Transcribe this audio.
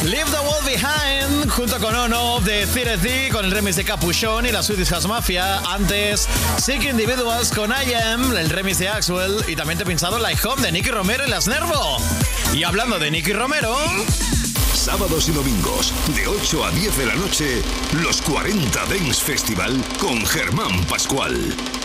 Leave the World Behind, junto con On Off de CRC, con el remix de Capuchón y la Swedish House Mafia. Antes, Sick Individuals con I Am, el remix de Axwell. Y también te he pinchado Like Home de Nicky Romero y Las Nervo. Y hablando de Nicky Romero... Sábados y domingos, de 8 a 10 de la noche, los 40 Dance Festival con Germán Pascual.